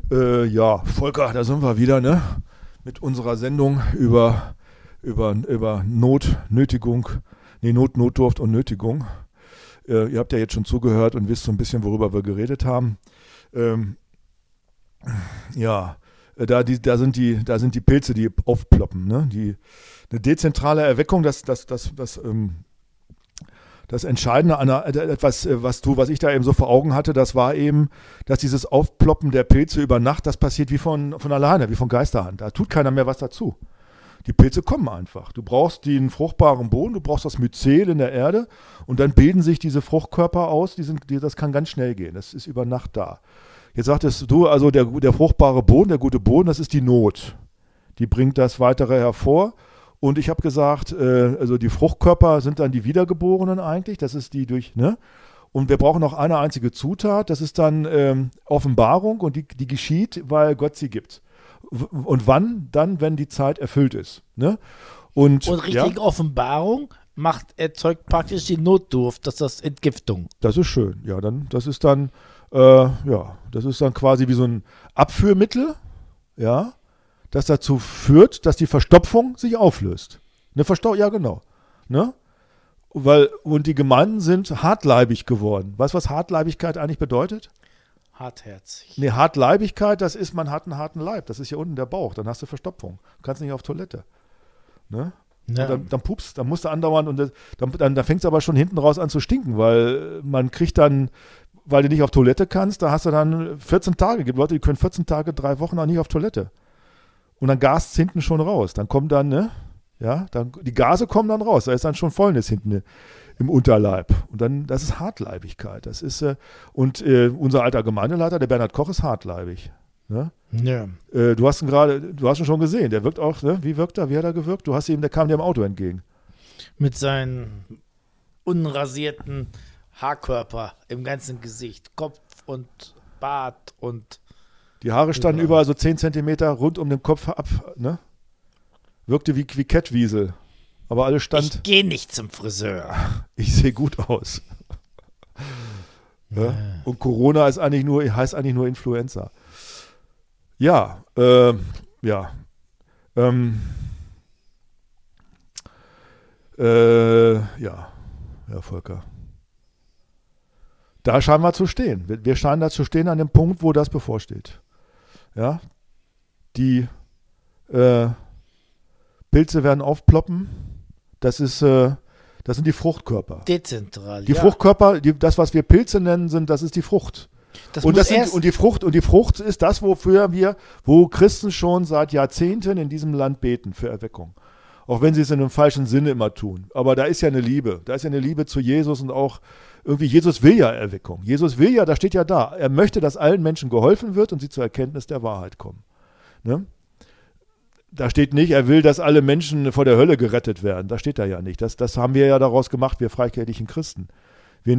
Ja, Volker, da sind wir wieder, ne? Mit unserer Sendung über Notnötigung, Notdurft und Nötigung. Ihr habt ja jetzt schon zugehört und wisst so ein bisschen, worüber wir geredet haben. Ja, da sind die Pilze, die aufploppen, ne? Eine dezentrale Erweckung, das Entscheidende an etwas, was ich da eben so vor Augen hatte, das war eben, dass dieses Aufploppen der Pilze über Nacht, das passiert wie von alleine, wie von Geisterhand. Da tut keiner mehr was dazu. Die Pilze kommen einfach. Du brauchst den fruchtbaren Boden, du brauchst das Myzel in der Erde und dann bilden sich diese Fruchtkörper aus, das kann ganz schnell gehen. Das ist über Nacht da. Jetzt sagtest du, also der fruchtbare Boden, der gute Boden, das ist die Not. Die bringt das Weitere hervor. Und ich habe gesagt, also die Fruchtkörper sind dann die Wiedergeborenen eigentlich, das ist die ne? Und wir brauchen noch eine einzige Zutat, das ist dann Offenbarung und die geschieht, weil Gott sie gibt. Und wann? Dann, wenn die Zeit erfüllt ist. Ne? Und richtige Offenbarung erzeugt praktisch die Notdurft, das ist Entgiftung. Das ist schön, ja, das ist dann quasi wie so ein Abführmittel, ja, das dazu führt, dass die Verstopfung sich auflöst. Ja, genau. Ne? Und die Gemeinden sind hartleibig geworden. Weißt du, was Hartleibigkeit eigentlich bedeutet? Hartherzig. Nee, Hartleibigkeit, das ist, man hat einen harten Leib. Das ist hier unten der Bauch. Dann hast du Verstopfung. Du kannst nicht auf Toilette. Ne? Ja. Dann pupst, dann musst du andauern und dann fängt es aber schon hinten raus an zu stinken, weil man kriegt dann, weil du nicht auf Toilette kannst, da hast du dann 14 Tage. Es gibt Leute, die können 14 Tage, 3 Wochen auch nicht auf Toilette. Und dann gast es hinten schon raus. Dann kommt dann, ne? Ja, die Gase kommen dann raus. Da ist dann schon Fäulnis hinten im Unterleib. Und dann, das ist Hartleibigkeit. Das ist, unser alter Gemeindeleiter, der Bernhard Koch, ist hartleibig. Ne? Ja. Du hast ihn schon gesehen. Der wirkt auch, ne? Wie wirkt er? Wie hat er gewirkt? Der kam dir im Auto entgegen. Mit seinen unrasierten Haarkörper im ganzen Gesicht. Kopf und Bart und die Haare standen überall so 10 Zentimeter rund um den Kopf ab, ne? Wirkte wie Kettwiesel. Aber alles stand. Ich gehe nicht zum Friseur. Ich sehe gut aus. Ja? Und Corona heißt eigentlich nur Influenza. Ja, ja, Volker. Da scheinen wir zu stehen. Wir scheinen da zu stehen an dem Punkt, wo das bevorsteht. Ja, die Pilze werden aufploppen. Das sind die Fruchtkörper. Dezentral. Die Fruchtkörper, das, was wir Pilze nennen, das ist die Frucht. Die Frucht ist das, wo Christen schon seit Jahrzehnten in diesem Land beten für Erweckung. Auch wenn sie es in einem falschen Sinne immer tun. Aber da ist ja eine Liebe. Da ist ja eine Liebe zu Jesus und auch irgendwie, Jesus will ja Erweckung. Jesus will ja, da steht ja da, er möchte, dass allen Menschen geholfen wird und sie zur Erkenntnis der Wahrheit kommen. Ne? Da steht nicht, er will, dass alle Menschen vor der Hölle gerettet werden. Da steht da ja nicht. Das haben wir ja daraus gemacht, wir freikirchlichen Christen. Wir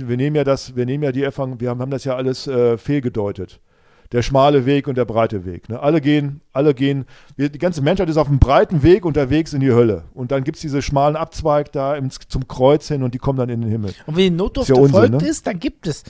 haben das ja alles fehlgedeutet. Der schmale Weg und der breite Weg. Ne? Die ganze Menschheit ist auf dem breiten Weg unterwegs in die Hölle. Und dann gibt es diese schmalen Abzweig da zum Kreuz hin und die kommen dann in den Himmel. Und wenn die Notdurft erfolgt ist, dann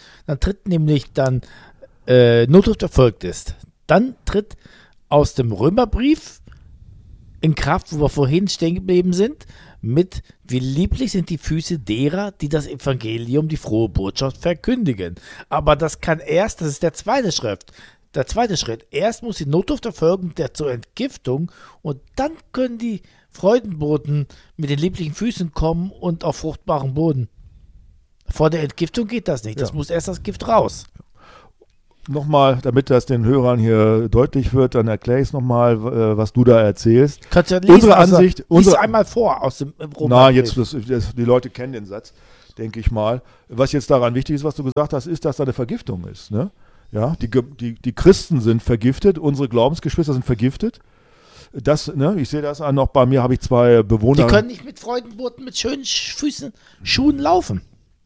Notdurft erfolgt ist. Dann tritt aus dem Römerbrief in Kraft, wo wir vorhin stehen geblieben sind, mit wie lieblich sind die Füße derer, die das Evangelium, die frohe Botschaft verkündigen. Aber das ist der zweite Schritt. Erst muss die Notdurft erfolgen zur Entgiftung und dann können die Freudenboten mit den lieblichen Füßen kommen und auf fruchtbaren Boden. Vor der Entgiftung geht das nicht. Das muss erst das Gift raus. Nochmal, damit das den Hörern hier deutlich wird, dann erkläre ich es nochmal, was du da erzählst. Kannst du ja lesen, unsere Ansicht. Lies einmal vor aus dem Roman. Die Leute kennen den Satz, denke ich mal. Was jetzt daran wichtig ist, was du gesagt hast, ist, dass da eine Vergiftung ist. Ne? Ja, die Christen sind vergiftet, unsere Glaubensgeschwister sind vergiftet. Ich sehe das an, auch bei mir habe ich 2 Bewohner. Die können nicht mit Freudenboten, mit schönen Schuhen laufen.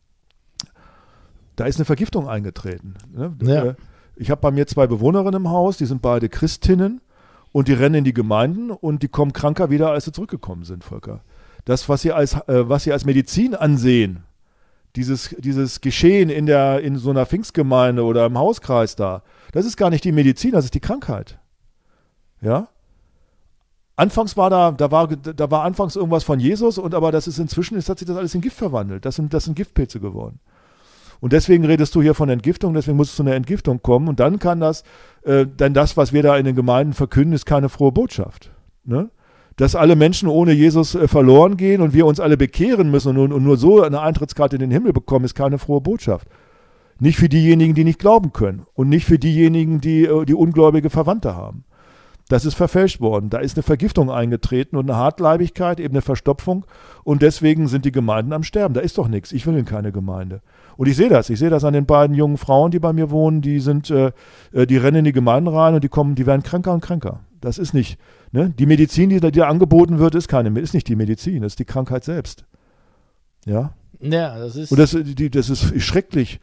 Da ist eine Vergiftung eingetreten. Ne? Ja. Ich habe bei mir 2 Bewohnerinnen im Haus, die sind beide Christinnen und die rennen in die Gemeinden und die kommen kranker wieder, als sie zurückgekommen sind, Volker. Das, was sie als Medizin ansehen, dieses Geschehen in so einer Pfingstgemeinde oder im Hauskreis da, das ist gar nicht die Medizin, das ist die Krankheit. Ja? Anfangs war da war anfangs irgendwas von Jesus, aber das ist inzwischen, hat sich das alles in Gift verwandelt. Das sind Giftpilze geworden. Und deswegen redest du hier von Entgiftung, deswegen muss es zu einer Entgiftung kommen. Und dann kann denn das, was wir da in den Gemeinden verkünden, ist keine frohe Botschaft. Ne? Dass alle Menschen ohne Jesus verloren gehen und wir uns alle bekehren müssen und nur so eine Eintrittskarte in den Himmel bekommen, ist keine frohe Botschaft. Nicht für diejenigen, die nicht glauben können und nicht für diejenigen, die ungläubige Verwandte haben. Das ist verfälscht worden. Da ist eine Vergiftung eingetreten und eine Hartleibigkeit, eben eine Verstopfung. Und deswegen sind die Gemeinden am Sterben. Da ist doch nichts. Ich will in keine Gemeinde. Und ich sehe das. Ich sehe das an den beiden jungen Frauen, die bei mir wohnen. Die rennen in die Gemeinden rein und die werden kränker und kränker. Das ist nicht. Ne? Die Medizin, die da angeboten wird, ist nicht die Medizin. Das ist die Krankheit selbst. Ja. Ja, das ist. Und das ist schrecklich.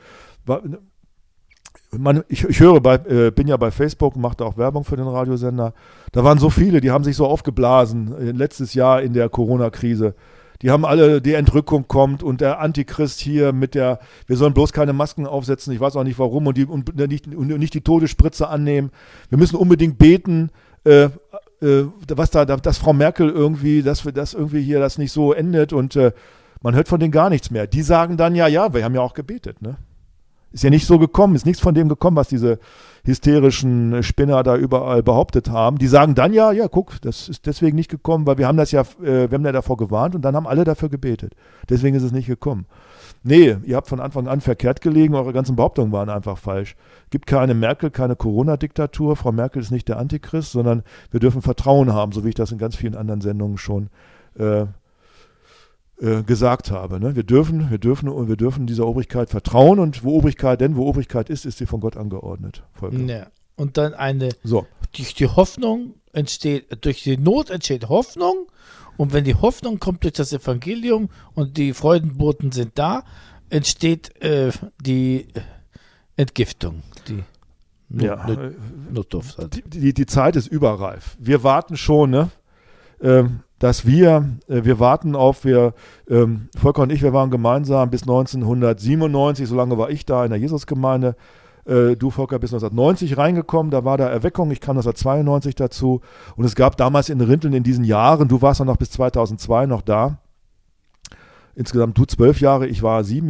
Ich höre bin ja bei Facebook, mache da auch Werbung für den Radiosender. Da waren so viele, die haben sich so aufgeblasen letztes Jahr in der Corona-Krise. Die haben alle, die Entrückung kommt und der Antichrist hier wir sollen bloß keine Masken aufsetzen, ich weiß auch nicht warum, und nicht die Todesspritze annehmen. Wir müssen unbedingt beten, dass Frau Merkel irgendwie, dass das nicht so endet, und man hört von denen gar nichts mehr. Die sagen dann, ja, wir haben ja auch gebetet, ne? Ist ja nicht so gekommen, ist nichts von dem gekommen, was diese hysterischen Spinner da überall behauptet haben. Die sagen dann, ja, guck, das ist deswegen nicht gekommen, weil wir haben ja davor gewarnt und dann haben alle dafür gebetet. Deswegen ist es nicht gekommen. Nee, ihr habt von Anfang an verkehrt gelegen, eure ganzen Behauptungen waren einfach falsch. Gibt keine Merkel, keine Corona-Diktatur, Frau Merkel ist nicht der Antichrist, sondern wir dürfen Vertrauen haben, so wie ich das in ganz vielen anderen Sendungen schon gesagt habe. Ne? Wir dürfen dieser Obrigkeit vertrauen, und wo Obrigkeit ist sie von Gott angeordnet. Ja. Und dann durch die Not entsteht Hoffnung, und wenn die Hoffnung kommt durch das Evangelium und die Freudenboten sind da, entsteht die Entgiftung. Die Zeit ist überreif. Wir warten schon, ne? Dass wir warten auf, Volker und ich, wir waren gemeinsam bis 1997, so lange war ich da in der Jesusgemeinde, du, Volker, bis 1990 reingekommen, da war da Erweckung, ich kam 1992 dazu, und es gab damals in Rinteln in diesen Jahren, du warst dann noch bis 2002 noch da, insgesamt du 12 Jahre, ich war 5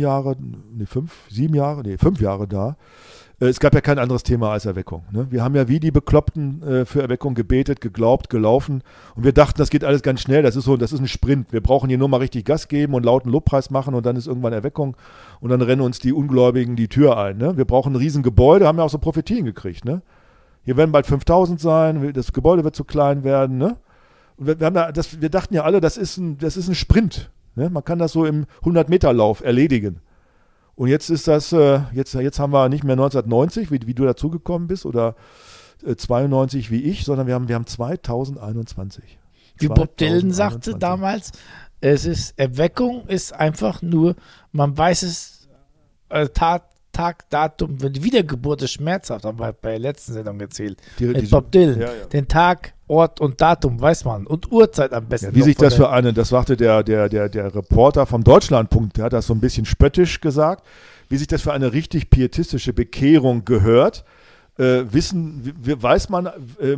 Jahre da. Es gab ja kein anderes Thema als Erweckung. Ne? Wir haben ja wie die Bekloppten für Erweckung gebetet, geglaubt, gelaufen, und wir dachten, das geht alles ganz schnell, das ist ein Sprint. Wir brauchen hier nur mal richtig Gas geben und lauten Lobpreis machen, und dann ist irgendwann Erweckung, und dann rennen uns die Ungläubigen die Tür ein. Ne? Wir brauchen ein Riesengebäude, haben ja auch so Prophetien gekriegt. Ne? Hier werden bald 5000 sein, das Gebäude wird zu klein werden. Ne? Und wir dachten ja alle, das ist ein Sprint. Ne? Man kann das so im 100-Meter-Lauf erledigen. Und jetzt ist das, jetzt haben wir nicht mehr 1990, wie du dazugekommen bist, oder 92 wie ich, sondern wir haben 2021. Wie Bob Dylan sagte damals, Erweckung ist einfach nur, man weiß es, Tag, Datum, wenn die Wiedergeburt ist schmerzhaft, haben wir bei der letzten Sendung erzählt. Bob Dylan, ja. Den Tag, Ort und Datum weiß man, und Uhrzeit am besten. Ja, wie sich das das sagte der Reporter vom Deutschlandpunkt, der hat das so ein bisschen spöttisch gesagt, wie sich das für eine richtig pietistische Bekehrung gehört, weiß man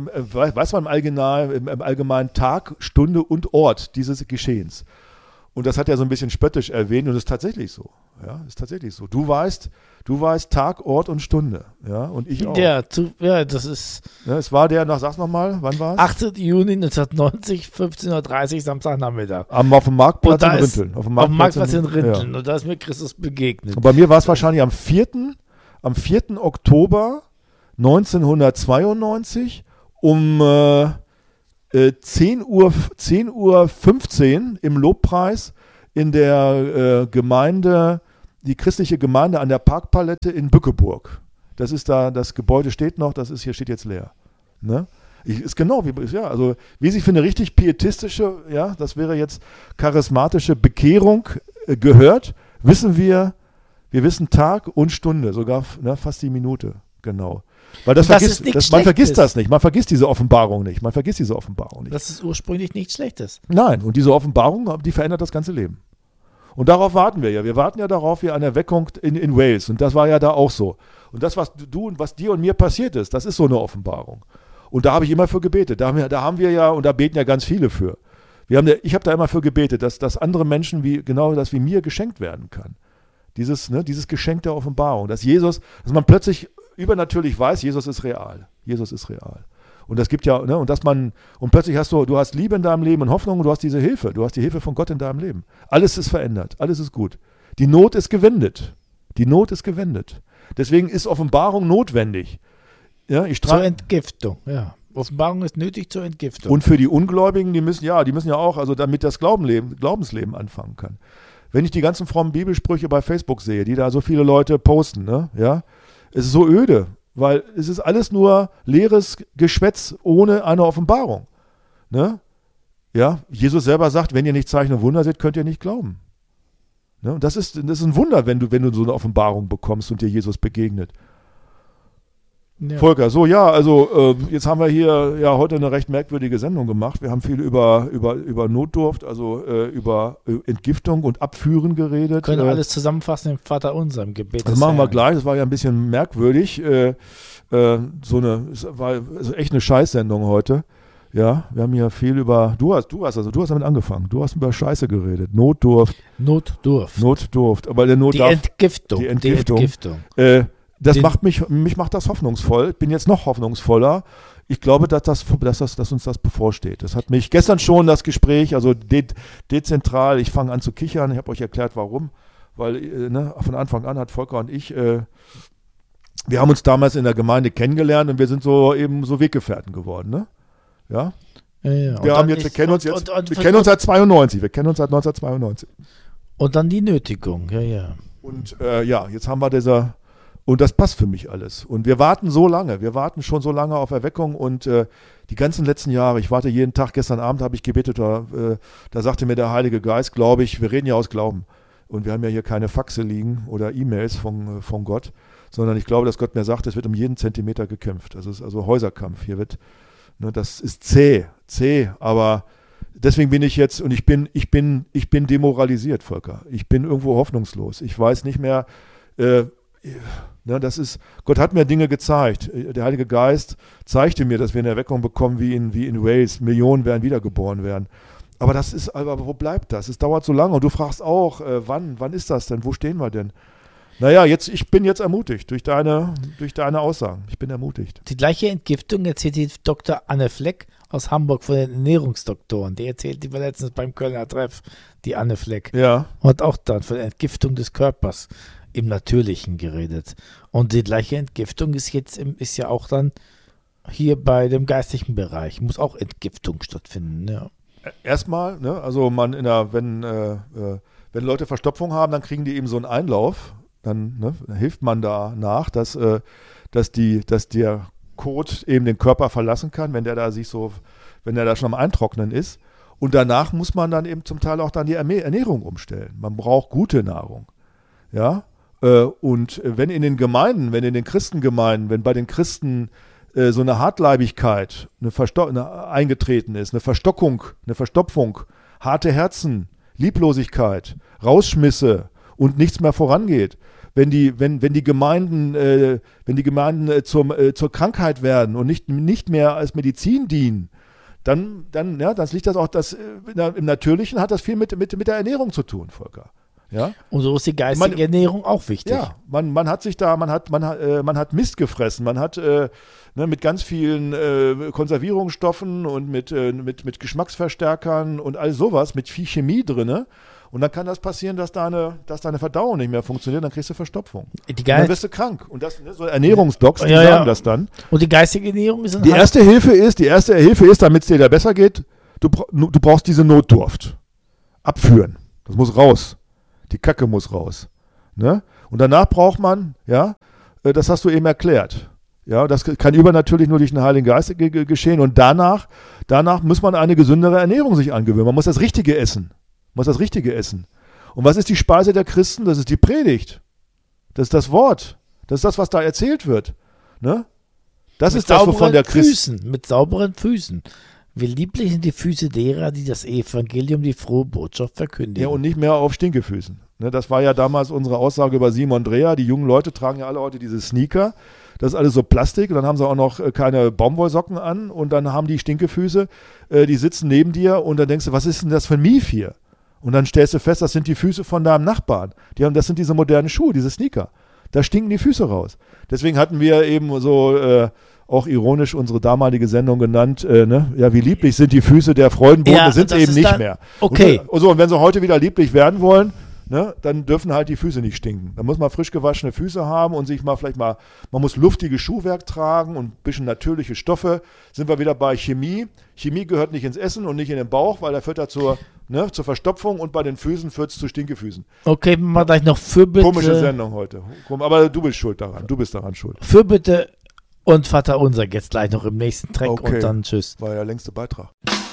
im Allgemeinen Tag, Stunde und Ort dieses Geschehens. Und das hat er so ein bisschen spöttisch erwähnt, und es ist tatsächlich so. Ja, ist tatsächlich so. Du weißt Tag, Ort und Stunde. Ja, und ich auch. Ja, das ist. Ja, es war sag's nochmal, wann war es? 18. Juni 1990, 15:30 Uhr, Samstagnachmittag. Auf dem Marktplatz in Rinteln. Auf dem Marktplatz in Rinteln. Ja. Und da ist mir Christus begegnet. Und bei mir war es wahrscheinlich am 4. Oktober 1992 um 10:15 Uhr im Lobpreis in der Gemeinde, die christliche Gemeinde an der Parkpalette in Bückeburg. Das ist da, das Gebäude steht noch, steht jetzt leer. Ne? Ist genau wie sich für eine richtig pietistische, ja, das wäre jetzt charismatische Bekehrung gehört, wissen wir wissen Tag und Stunde, sogar fast die Minute, genau. Weil man vergisst das nicht, man vergisst diese Offenbarung nicht, Das ist ursprünglich nichts Schlechtes. Nein, und diese Offenbarung, die verändert das ganze Leben. Und darauf warten wir ja. Wir warten ja darauf, wie eine Erweckung in Wales. Und das war ja da auch so. Und das, was du und was dir und mir passiert ist, das ist so eine Offenbarung. Und da habe ich immer für gebetet. Da haben wir ja, und da beten ja ganz viele für. Ich habe da immer für gebetet, dass andere Menschen genau das wie mir geschenkt werden kann. Dieses Geschenk der Offenbarung. Dass man plötzlich übernatürlich weiß, Jesus ist real. Jesus ist real. Und das gibt ja, ne, und plötzlich du hast Liebe in deinem Leben und Hoffnung und du hast diese Hilfe. Du hast die Hilfe von Gott in deinem Leben. Alles ist verändert. Alles ist gut. Die Not ist gewendet. Die Not ist gewendet. Deswegen ist Offenbarung notwendig. Ja, zur Entgiftung, ja. Offenbarung ist nötig zur Entgiftung. Und für die Ungläubigen, die müssen ja auch, also damit das Glaubensleben anfangen kann. Wenn ich die ganzen frommen Bibelsprüche bei Facebook sehe, die da so viele Leute posten, ne, ja, es ist so öde. Weil es ist alles nur leeres Geschwätz ohne eine Offenbarung. Ne? Ja, Jesus selber sagt, wenn ihr nicht Zeichen und Wunder seht, könnt ihr nicht glauben. Ne? Und das ist ein Wunder, wenn du so eine Offenbarung bekommst und dir Jesus begegnet. Ja. Volker, jetzt haben wir hier ja heute eine recht merkwürdige Sendung gemacht. Wir haben viel über Notdurft, also über Entgiftung und Abführen geredet. Können wir alles zusammenfassen im Vaterunser, im Gebet. Das machen wir gleich, das war ja ein bisschen merkwürdig. Es war echt eine Scheißsendung heute. Ja, wir haben hier viel du hast damit angefangen. Du hast über Scheiße geredet. Notdurft. Aber der Entgiftung. Die Entgiftung. Mich macht das hoffnungsvoll. Ich bin jetzt noch hoffnungsvoller. Ich glaube, dass uns das bevorsteht. Das hat mich gestern schon das Gespräch, also dezentral, ich fange an zu kichern. Ich habe euch erklärt, warum. Weil von Anfang an hat Volker und ich, wir haben uns damals in der Gemeinde kennengelernt und wir sind so Weggefährten geworden. Ne? Ja? Ja. Wir kennen uns seit 92. Wir kennen uns seit 1992. Und dann die Nötigung, ja. Und jetzt haben wir und das passt für mich alles. Und wir warten schon so lange auf Erweckung und die ganzen letzten Jahre, ich warte jeden Tag, gestern Abend habe ich gebetet, da sagte mir der Heilige Geist, glaube ich, wir reden ja aus Glauben. Und wir haben ja hier keine Faxe liegen oder E-Mails von Gott, sondern ich glaube, dass Gott mir sagt, es wird um jeden Zentimeter gekämpft. Es ist also Häuserkampf. Hier wird, das ist zäh, aber deswegen bin ich jetzt, und ich bin demoralisiert, Volker. Ich bin irgendwo hoffnungslos. Ich weiß nicht mehr, Gott hat mir Dinge gezeigt. Der Heilige Geist zeigte mir, dass wir eine Erweckung bekommen wie in Wales. Millionen werden wiedergeboren werden. Aber wo bleibt das? Es dauert so lange und du fragst auch, wann ist das denn? Wo stehen wir denn? Naja, ich bin jetzt ermutigt durch deine Aussagen. Ich bin ermutigt. Die gleiche Entgiftung erzählt die Dr. Anne Fleck aus Hamburg von den Ernährungsdoktoren. Die erzählt, die war letztens beim Kölner Treff, die Anne Fleck. Ja. Hat auch dann von der Entgiftung des Körpers im Natürlichen geredet. Und die gleiche Entgiftung ist ja auch dann hier bei dem geistlichen Bereich. Muss auch Entgiftung stattfinden. Ja. Erstmal, also wenn Leute Verstopfung haben, dann kriegen die eben so einen Einlauf. Dann hilft man da nach, dass der Kot eben den Körper verlassen kann, wenn der da schon am Eintrocknen ist. Und danach muss man dann eben zum Teil auch dann die Ernährung umstellen. Man braucht gute Nahrung. Ja. Und wenn in den Christengemeinden, wenn bei den Christen so eine Hartleibigkeit eingetreten ist, eine Verstopfung, harte Herzen, Lieblosigkeit, Rausschmisse und nichts mehr vorangeht, wenn die Gemeinden zur Krankheit werden und nicht mehr als Medizin dienen, dann liegt das auch, im Natürlichen hat das viel mit der Ernährung zu tun, Volker. Ja? Und so ist die geistige Ernährung auch wichtig. Ja, man hat Mist gefressen, man hat mit ganz vielen Konservierungsstoffen und mit Geschmacksverstärkern und all sowas, mit viel Chemie drin. Und dann kann das passieren, dass deine Verdauung nicht mehr funktioniert, dann kriegst du Verstopfung. Dann wirst du krank. Und das, so Ernährungsdocs, die sagen das dann. Und die geistige Ernährung ist dann Die erste Hilfe ist, damit es dir da besser geht, du brauchst diese Notdurft. Abführen. Das muss raus. Die Kacke muss raus. Ne? Und danach braucht man, das hast du eben erklärt. Ja, das kann übernatürlich nur durch den Heiligen Geist geschehen. Und danach muss man eine gesündere Ernährung sich angewöhnen. Man muss das Richtige essen. Und was ist die Speise der Christen? Das ist die Predigt. Das ist das Wort. Das ist das, was da erzählt wird. Ne? Das ist das, wovon der Christ... Mit sauberen Füßen. Wie lieblich sind die Füße derer, die das Evangelium, die frohe Botschaft verkündigen. Ja, und nicht mehr auf Stinkefüßen. Ne, das war ja damals unsere Aussage über Simon Dreher. Die jungen Leute tragen ja alle heute diese Sneaker. Das ist alles so Plastik und dann haben sie auch noch keine Baumwollsocken an und dann haben die Stinkefüße, die sitzen neben dir und dann denkst du, was ist denn das für ein Mief hier? Und dann stellst du fest, das sind die Füße von deinem Nachbarn. Das sind diese modernen Schuhe, diese Sneaker. Da stinken die Füße raus. Deswegen hatten wir eben so auch ironisch unsere damalige Sendung genannt, ne? Ja, wie lieblich sind die Füße der Freudenboten, Ja, das sind sie das eben ist nicht dann- mehr. okay. Und wenn sie heute wieder lieblich werden wollen, ne, dann dürfen halt die Füße nicht stinken. Da muss man frisch gewaschene Füße haben und sich man muss luftiges Schuhwerk tragen und ein bisschen natürliche Stoffe. Sind wir wieder bei Chemie. Chemie gehört nicht ins Essen und nicht in den Bauch, weil da führt er zur Verstopfung und bei den Füßen führt es zu Stinkefüßen. Okay, machen wir gleich noch Fürbitte. Komische Sendung heute. Aber du bist schuld daran. Du bist daran schuld. Fürbitte und Vater unser jetzt gleich noch im nächsten Track Okay. und dann tschüss. War ja der längste Beitrag.